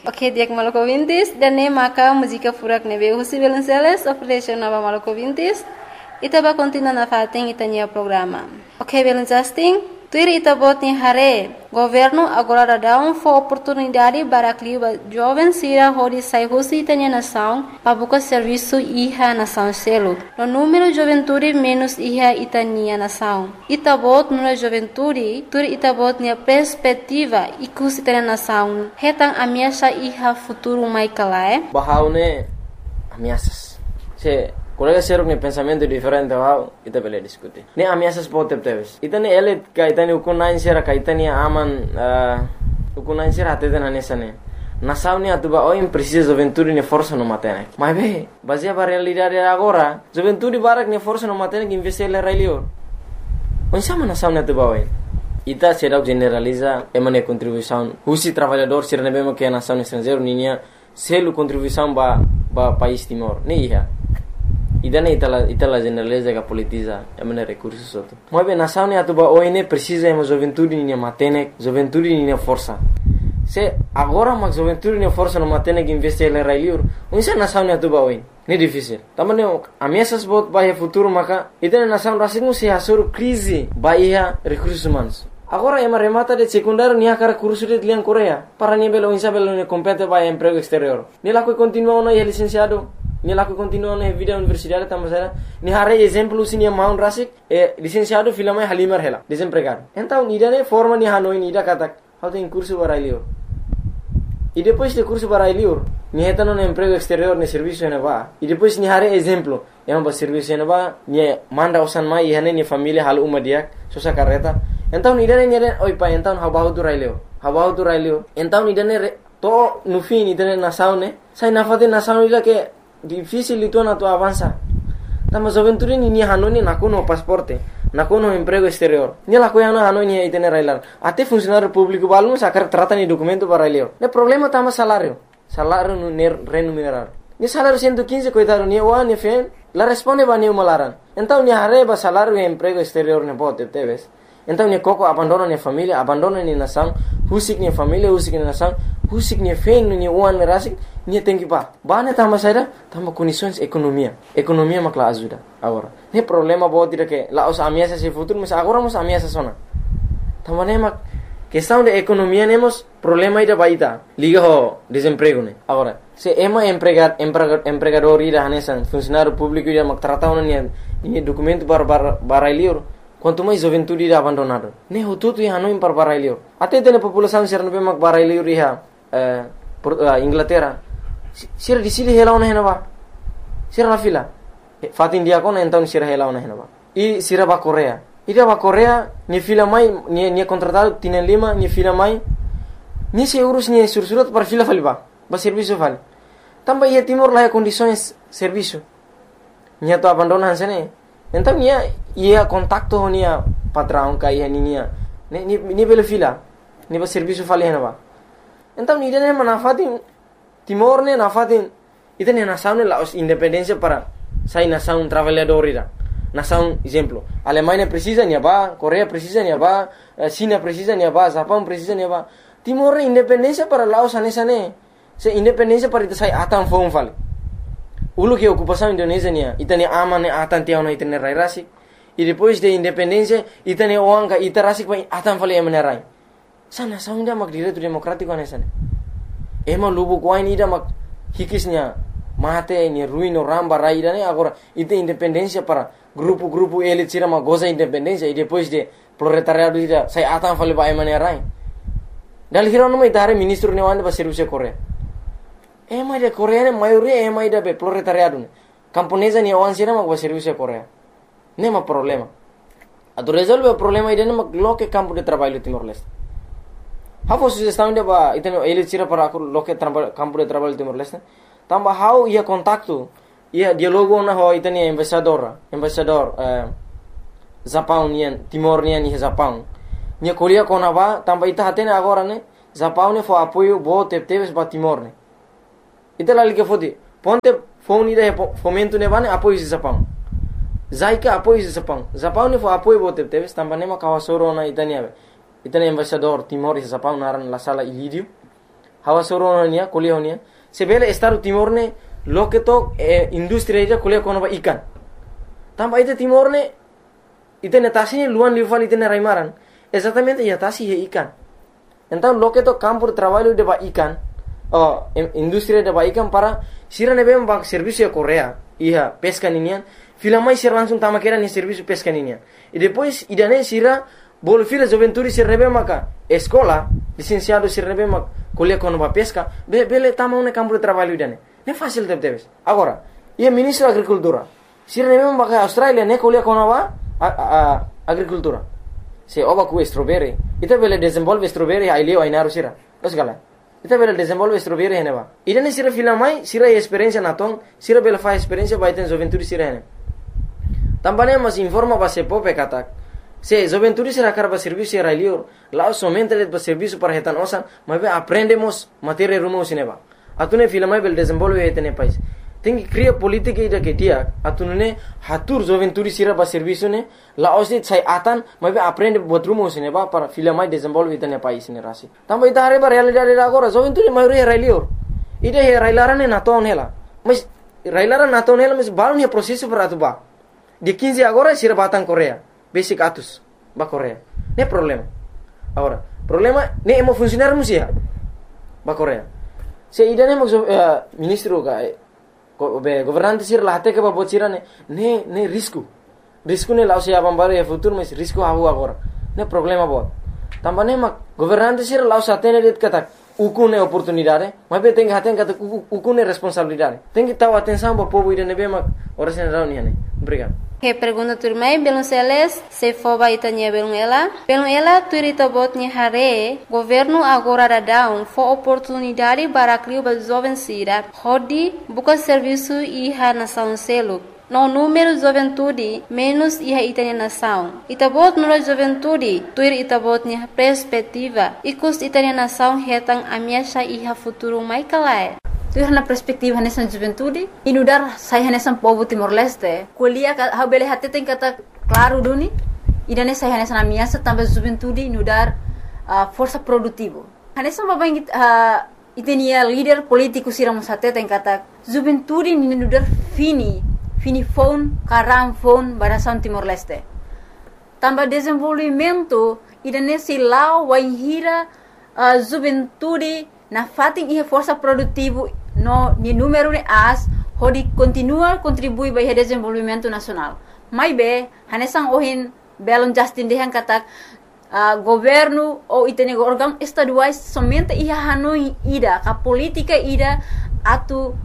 Ok, dia Maluku Vintis, dan ne maka música furak nebe husi Belenceles, operation nova Maluku Vintis, itaba continua na fating itania programa. Ok, Belencasting, tuir itabot ni hare, governo agora dá oportunidade para que jovens sira hodi sai husi itania nação, para buscar serviço iha nação selo. No número juventude menos iha itania nação. Itabot no juventude, tuir itabot ni perspectiva ikus itania nação. Hetang ameaça iha futuro mai kalae. Bahaune ameaças. Se colega seruk ni pensamento diferente wow, ita bele diskuti. Ne ameaças pote teves. Ita ne elit ka ita ne ukunain sera ka ita ne aman ukunain sera atete na nesane. Nação ne atuba oi precisa juventude ne força no matene. Mas be, baseia para realidade agora, juventude barak ne força no matene que investir le railio. Onde chama nação ne atuba oi? Ita será generaliza emane contribuição. Husi trabalhador sera ne bemo que a nação estrangeiro ninia selo contribuição ba país Timor. Ne iha. Idane itala generaliza que politiza emane recursos outro. Mas bem, nação ne atuba oi ne precisa ema juventude ne matene, juventude ne força. Se agora mas juventude ne força no matene que investir le railio, onde nação ne atuba oi? Ne difícil. Também ameaças bot ba futuro maka itane nação rasismo se asur crise ba ia recursos humanos. Agora ema remata de secundário ni akara curso de lian Coreia para ni belo insa belo ne compete ba emprego exterior. Ni la que continua no licenciado. Ni la que continua na vida universidade tamasera ni hare exemplo sini maun rasik licenciado filama halimar hela desempregado então ni dane forma ni hanoi ni da katak how tem curso barailio e depois de curso barailio ni heta no emprego exterior ne serviço ne va e depois ni hare exemplo yang ba serviço ne va ni manda usan mai hane ni família hal umadiak sosa carreta então ni dane oi pa então habahu tu railio então ni dane to no fim ni dane nação ne sai na fate nação ila que difícil itu na tu avança. Tama juventude ni hanoni nakuno pasporte, nakuno emprego exterior. Ni la coisa na hanoni itene railar. Até funcionário público balmo sacar trata ni documento para railio. Ne problema tama salário no remunerado. Ni salário 115 coitado ni o ni fen, la responde ba ni malaran. Então ni hareba salário e emprego exterior ne bote teves. Então ni coco abandona ni família, abandona ni nação, husik ni família, husik ni nação, husik ni fen ni uan rasik. Ni tem que ba tama saida tama condições economia makla ajuda agora ne problema bo tira que lá os ameaças se futuro mas agora mos ameaças sona tama ne mak questão de economia nemos problema ida baita liga ho desemprego ne agora se ema empregador ida hanesan funcionário público ida mak trata ona ni documento para lior quanto mais juventude ida abandonado ne hututu ia no impar para lior até tem população ser no mak para lior ia Inglaterra sira di sili hela ona henaba sira la fila fatin dia kona então sira hela ona henaba e sira ba Coreia ida ba Coreia ni fila mai ni contratado tinen lima ni fila mai ni se urus ni sursurat para fila faliba ba serviço fal tamba ia Timor lá condições serviço ni to abandona hansene então ia contacto nia patrão ka ia ni bele fila ni ba serviço fal henaba então ni dene manafatin Timor ne nafatin itene nação ne la independência para sai nação trabalhador ira nação exemplo Alemanha precisa ni ba Coreia precisa ni ba China precisa ni ba Japão precisa ni ba Timor ne independência para Laos anesane se independência para ita sai atan fon fal ulu que ocupação Indonésia ni itene aman ne atan tiao no itene rai rasik e depois de independência itene oanga ita rasik pa atan fal emane rai sana nação dia mak direito democrático anesane ema lubu kuain ida mak hikisnya mate ni ruino ramba raida ne agora ite independência para grupo elit sira mak goza independência e depois de proletariado ida sai atan fale ba emane rai dal hirono mai tare ministro ne wande ba serviço Coreia ema de Coreia ne maioria ema ida be proletariado ne camponesa ni wan sira mak ba serviço Coreia ne ma problema ado resolve o problema ida ne mak loke campo de trabalho Timor-Leste. Hafo sugestão de ba iteno elit sira para loke campo de trabalho Timor-Leste. Tamba how ia contacto ia dialogo na ho iteni embaixador Japão nian Timor nian ni Japão. Nia kolia kona ba tamba ita hatene agora ne Japão ne fo apoio bo teves ba Timor ne. Ita la liga fodi ponte phone ida fomento ne bane apoio Japão. Zaika apoio Japão. Japão ne fo apoio bo teves tamba ne ma kawasoro na itania. Itani embaixador Timor e Japão naran la sala ilidio hawa soro nia kuliah nia sebele Estado Timor ne loke to industri aja kuliah kono ba ikan tamba ite Timor ne ite netasi luan lival ite ne raimaran exatamente ya tasi he ikan então loke to campo de trabalho de ba ikan industri de ba ikan para sira nebe ba serviço Korea ia pesca ninian filamai sira langsung tamakera ni serviço pesca ninian e depois idane sira bol fila juventude sira nebe maka escola licenciado sira nebe mak kuliah kono ba pesca bele tama un campo de trabalho idane ne fácil debes agora ia ministro agricultura sira nebe maka Australia ne kuliah kono ba agricultura se oba ku strawberry ita bele desenvolve strawberry ai leo ai naru sira osgala ita bele desenvolve strawberry heneba idane sira filamai sira experiência natong sira bele fa experiência ba iten juventude sira hene tambane mas informa ba se pope katak se juventude sira karba serviço era lior lá somente de serviço para retan osan mas aprendemos matéria rumo sineba atune filamai bele desenvolve etene país tem que criar política ida que dia atune hatur juventude sira ba serviço ne la osit sai atan mas aprende botrumo sineba para filamai desenvolve etene país ne rasi tamba ita hare ba realidade agora juventude maioria era lior ida he railarane naton hela mas railaran naton hela mas balon he processo para atuba de 15 agora sira batan Korea basic atus ba Korea ne problema agora problema ne emo funcionar musia ba Korea se ida ne ministro ka governante sir lahate ke babot sira ne risco ne lao sia bambaro e futuro mas risco havu agora ne problema bot tambane mak governante sir lao satene det kata ukune oportunidade mas be tem haten kata ukune responsabilidade tem que tahu atenção ba povo ida ne be mak orasen rao ni ane obrigado. Que pergunta turmai belum seles se foba itanya belum ela turita botnya hare governo agora dadão fo oportunidade para criar ba jovem sira hodi buka serviço iha nação selo no número juventude menos iha itanya nação itabot no juventude tuir itabotnya perspectiva ikus itanya nação hetang amiasha iha futuro mai kalai tuir na perspektiva nessa juventude inudar sai nessa povo Timor-Leste kuliah ha bele hati tem kata claro duni idane sai nessa amiasa também juventude inudar força produtivo nessa babang itenia líder político siramos hati tem kata juventude inudar fini phone karam phone barasan Timor-Leste também desenvolvimento idane silau waihira juventude na fating ia força produtivo no ni número de as hodi continua contribui para o desenvolvimento nacional mai be hanesang ohin belon justin dehan katak governo ou itene órgão estaduais somente ia hanoi ida ka política ida atu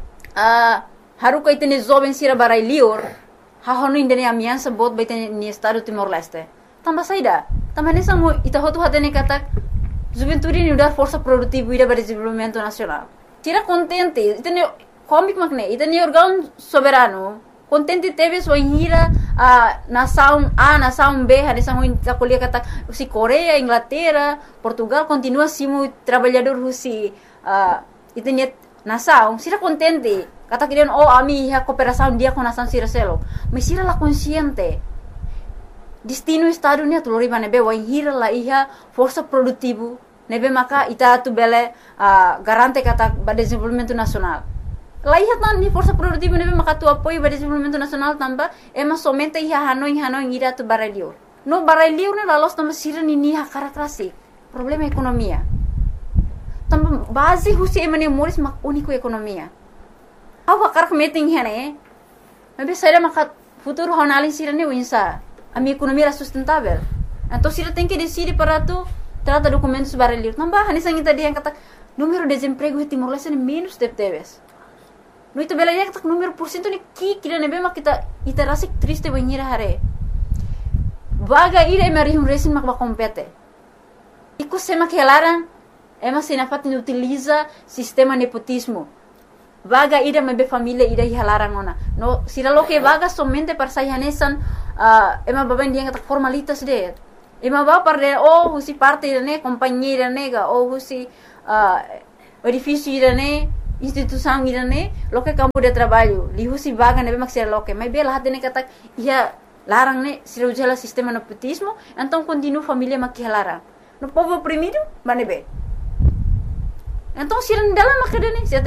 haru ka itene jovem sira barai lior ha hanoi indene amiança bot ba itene ni estado Timor-Leste tamba saida tamba hanesang mo ita hotu hatene katak juventude ni udar força produtiva ida para desenvolvimento nacional tira contente itene comic makne itene órgão soberano contente teve so hira nação A nação B hanesang mo kuliah kata si Korea Inglaterra Portugal continua simu trabalhador husi itene nação sira contente kata kirian ami ha cooperação dia com nação sira selo mas sira la consciente destino estado ni atulori bane be wai hira la iha força produtivo nebe maka ita tu bele garante kata ba desenvolvimento nacional la iha tan ni força produtivo nebe maka tu apoio ba desenvolvimento nacional tamba ema somente iha hanoi ira tu baralio no baralio ne la los tamba sira ni ha karakrasi problema ekonomia tamba base husi emane moris mak único ekonomia awa karak meeting hene nebe saira maka futuro honalin sira ne winsa a minha economia era sustentável. Então, se ela tem que decidir para tu trata documentos baralhos. Não vai, nessa ainda dia kata número de desemprego em Timor-Leste é menos de teves. No itu bela dia kata número por cento ni kira nebe mak kita iterasi triste banhira hare. Vaga ira mari resin mak compete. Iku sema que elaran ema senafat utiliza sistema nepotismo. Vaga ida mebe família ida hilaran ona. No sira lo que vaga somente para sayanesan ema baban dia kata formalitas de. Ema ba parde husi parte ne companhia nega husi edifício ne instituição ne lo que campo de trabalho. Li husi vaga nebe mak sira lo que mai bela hatene kata ia larang ne sira ujala sistema nepotismo, então continua família mak hilaran. No povo oprimido, manebe. Então, se dalam makadani,